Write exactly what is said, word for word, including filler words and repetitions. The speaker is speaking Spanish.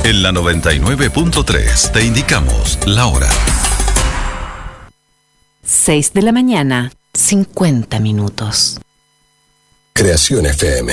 En la noventa y nueve punto tres te indicamos la hora. seis de la mañana, cincuenta minutos. Creación F M.